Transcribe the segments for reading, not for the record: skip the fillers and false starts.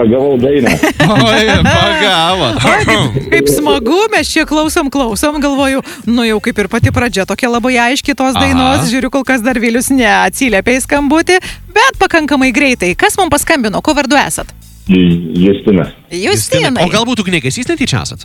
Pagavau dainą. Oi, pagavo. Kaip smagu, mes čia klausom, galvoju, nu jau kaip ir pati pradžia, tokia labai aiški tos dainos, žiūriu, kol kas dar Vilius neatsiliepė į skambutį, bet pakankamai greitai. Kas mums paskambino, ko vardu esat? Justinas. Justinai. O galbūt ugniagesys netyčia esat?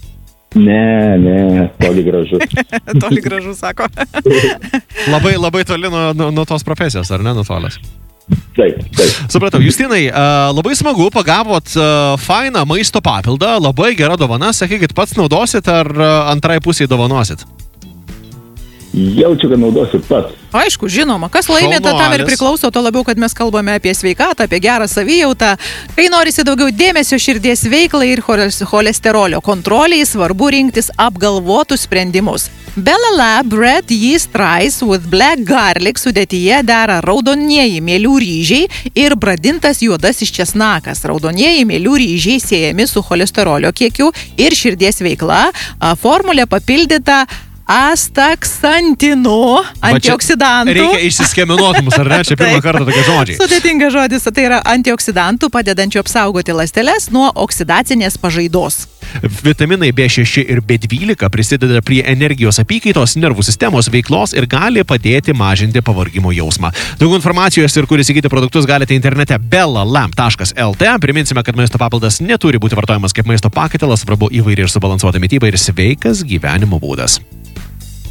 Ne, toli gražu. Toli gražu, sako. Labai toli nuo tos profesijos, ar ne, nutolęs? Taip. Supratau, Justinai, labai smagu, pagavot fainą maisto papildą, labai gera dovana, sakykit, pats naudosit ar antrai pusiai dovanosit? Jaučiu, kad naudosiu pats. Aišku, žinoma, kas laimė, tam ir priklauso, to labiau, kad mes kalbame apie sveikatą, apie gerą savijautą. Kai norisi daugiau dėmesio širdies veiklai ir cholesterolio kontroliai, svarbu rinktis apgalvotus sprendimus. Bella Lab Red Yeast Rice with Black Garlic sudėtyje dera raudonieji mėlių ryžiai ir bradintas juodasis česnakas. Raudonieji mėlių ryžiai siejami su cholesterolio kiekiu ir širdies veikla. Formulė papildyta astaksantinu, antioksidantų. Reikia išsiskeminuoti mus, ar ne? Čia pirmą kartą tokie žodžiai. Sudėtingas žodis, tai yra antioksidantų padedančių apsaugoti ląsteles nuo oksidacinės pažaidos. Vitaminai B6 ir B12 prisideda prie energijos apykaitos, nervų sistemos veiklos ir gali padėti mažinti pavargimo jausmą. Daugiau informacijos ir kur įsigyti produktus galite internete bellalamp.lt. Priminsime, kad maisto papildas neturi būti vartojamas kaip maisto pakaitalas, svarbu įvairi ir subalansuota mityba ir sveikas gyvenimo būdas.